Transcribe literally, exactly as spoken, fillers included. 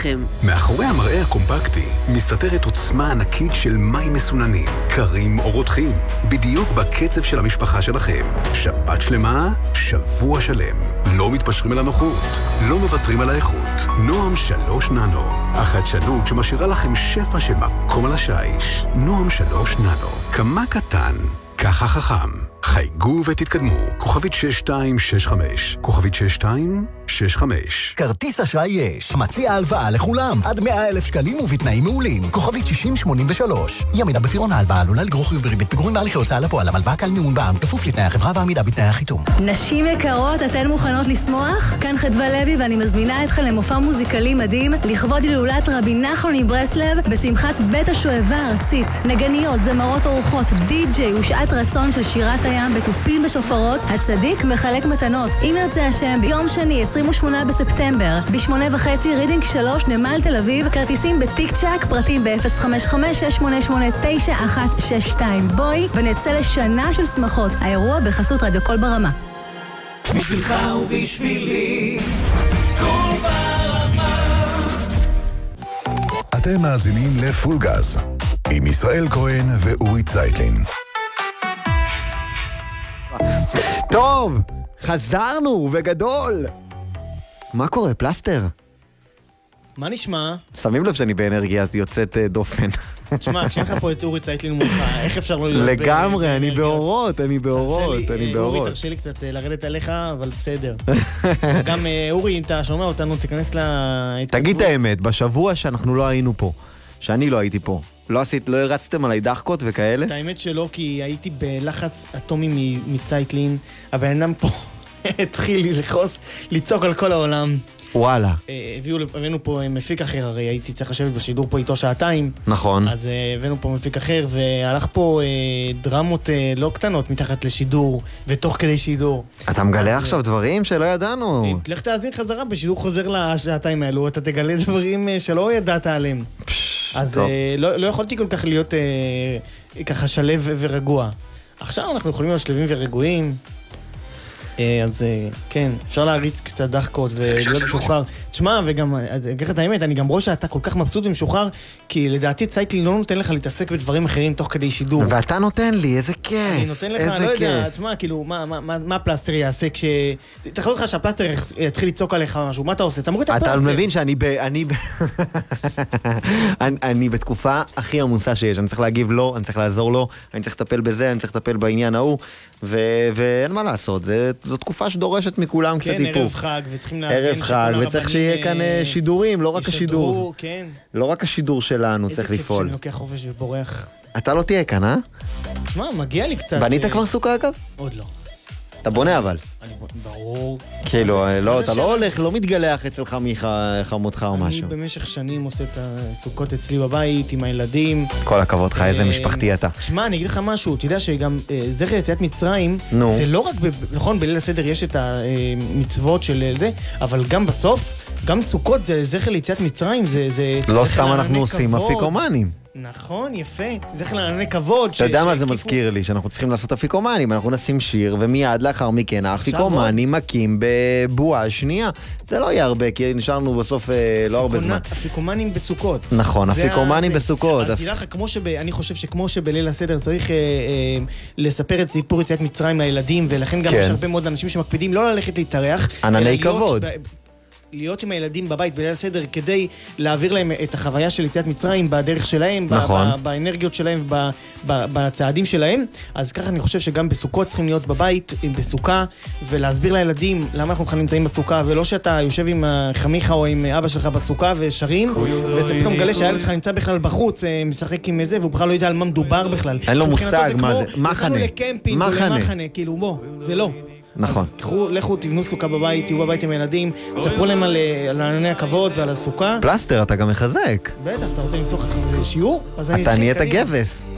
שלכם. מאחורי המראה הקומפקטי מסתתרת עוצמה ענקית של מים מסוננים, קרים או רותחים, בדיוק בקצב של המשפחה שלכם. שבת שלמה, שבוע שלם. לא מתפשרים על הנוחות, לא מוותרים על האיכות. נועם שלוש ננו, החדשנות שמשאירה לכם שפע של מקום על השיש. נועם שלוש ננו, כמה קטן, ככה חכם. חייגו ותתקדמו, כוכבית שש שתיים שש חמש, כוכבית שש שתיים שש חמש. כרטיס אשראי יש, מציע הלוואה לכולם, עד מאה אלף שקלים ובתנאים מעולים, כוכבית שישים שמונים ושלוש. ימינה בפירעון ההלוואה עלולה לגרור חיוב בריבית פיגורים בהליכי הוצאה לפועל, המלוואה קל מימון בע"מ, כפוף לתנאי החברה ועמידה בתנאי החיתום. נשים יקרות, אתן מוכנות לשמוח? כאן חדווה לוי ואני מזמינה אתכם למופע מוזיקלי מדהים לכבוד הילולת רבי נחמן מברסלב בשמחת בית השואבה הארצית. נגניות, זמרות אורחות, די-ג'יי ושעת רצון של שירת הים בתופים בשופרות. הצדיק מחלק מתנות. אם ירצה השם, ביום שני עשרים ושמונה בספטמבר בשמונה וחצי רידינג שלוש נמל תל אביב. כרטיסים בטיק צ'ק, פרטים ב-אפס חמש חמש שש שמונה שמונה תשע אחת שש שתיים. בואי ונצא לשנה של שמחות. האירוע בחסות רדיו קול ברמה. בשבילך ובשבילי קול ברמה. אתם מאזינים לפול גז עם ישראל כהן ואורי צייטלין. טוב, חזרנו בגדול. מה קורה, פלסטר? מה נשמע? שמים לב שאני באנרגיה יוצאת דופן. תשמע, כשאין לך פה את אורי צייטלין מולך, איך אפשר לא להיות באנרגיה? לגמרי, אני באורות, אני באורות, אני באורות. אורי, תרשה לי קצת לרדת עליך, אבל בסדר. גם אורי, אם אתה שומע אותנו, תיכנס להתכתבות. תגיד את האמת, בשבוע שאנחנו לא היינו פה, שאני לא הייתי פה, לא עשית, לא הרצתם עליי דחקות וכאלה? את האמת שלא, כי הייתי בלחץ אטומי מצייטלין, הבן אדם פה התחיל לחוס, לצעוק על כל העולם. וואלה. הבאנו פה מפיק אחר, הרי הייתי צריך לשבת בשידור פה איתו שעתיים. נכון. אז הבאנו פה מפיק אחר, והלך פה דרמות לא קטנות מתחת לשידור, ותוך כדי שידור. אתה מגלה עכשיו דברים שלא ידענו. לך תאזין חזרה, בשידור חוזר לשעתיים האלו, אתה תגלה דברים שלא ידעת עליהם. אז לא יכולתי כל כך להיות ככה שלב ורגוע. עכשיו אנחנו יכולים להיות שלבים ורגועים. אז כן, אפשר להריץ קצת דחקות ולהיות משוחרר. תשמע, וגם, אגיד לך את האמת, אני גם רואה שאתה כל כך מבסוט ומשוחרר, כי לדעתי צייטלין לא נותן לך להתעסק בדברים אחרים תוך כדי שידור. ואתה נותן לי, איזה כיף. אני נותן לך, לא יודע, תשמע, כאילו, מה הפלסטר יעשה כש... תחזור לך שהפלסטר יתחיל לצעוק עליך משהו, מה אתה עושה? אתה מוריד את הפלסטר. אתה מבין שאני ב... אני בתקופה הכי עמוסה שיש, אני צריך להגיב לו, אני צריך לעזור לו, אני צריך לטפל בזה, אני צריך לטפל בעניין ההוא, ואין מה לעשות, זו תקופה שדורשת מכולם קצת היפוך. כן, ערב חג, וצריכים להגן ערב חג, וצריך שיהיה כאן שידורים, לא רק השידור. כן. לא רק השידור שלנו צריך לפעול. איזה כיף שאני לוקח חופש ובורח. אתה לא תהיה כאן, אה? תשמע, מגיע לי קצת... בנית כבר סוכה, אגב? עוד לא. אתה בונה אבל. אני ברור. כאילו, אתה לא הולך, לא מתגלח אצלך מחמותך או משהו. אני במשך שנים עושה את הסוכות אצלי בבית, עם הילדים. כל הכבוד לך, איזה משפחתי אתה. תשמע, אני אגיד לך משהו, אתה יודע שגם זכר יציאת מצרים, זה לא רק, נכון, בליל הסדר יש את המצוות של זה, אבל גם בסוף, גם סוכות זה זכר ליציאת מצרים, זה... לא סתם אנחנו עושים אפיקומנים. נכון, יפה. זכר לענני כבוד. אתה יודע מה זה מזכיר לי? שאנחנו צריכים לעשות אפיקומנים, אנחנו נשים שיר, ומיד לאחר מכן האפיקומנים מקים בבועה שנייה. זה לא יהיה הרבה, כי נשארנו בסוף לא הרבה זמן. אפיקומנים בסוכות. נכון, אפיקומנים בסוכות. אז תדע לך, אני חושב שכמו שבליל הסדר צריך לספר את סיפור יציאת מצרים לילדים, ולכן גם יש הרבה מאוד אנשים שמקפידים לא ללכת להתארח. ענני כבוד. להיות עם הילדים בבית בליל הסדר כדי להעביר להם את החוויה של יציאת מצרים בדרך שלהם, נכון. באנרגיות שלהם, בצעדים שלהם. אז ככה אני חושב שגם בסוכות צריכים להיות בבית, בסוכה, ולהסביר לילדים למה אנחנו נמצאים בסוכה, ולא שאתה יושב עם חמיך או עם אבא שלך בסוכה ושרים, ואתה פתאום מגלה שהילד שלך נמצא בכלל בחוץ, משחק עם זה, והוא בכלל לא יודע על מה מדובר בכלל. אין לו מושג מה זה, מחנה. לקמפינג או למחנה, כאילו בוא, זה לא. נכון. אז קחו, לכו, תבנו סוכה בבית, תהיו בבית עם הילדים, תספרו להם על, על ענני הכבוד ועל הסוכה. פלסטר, אתה גם מחזק. בטח, אתה רוצה למצוא לך שיעור? אתה נהיית גבס.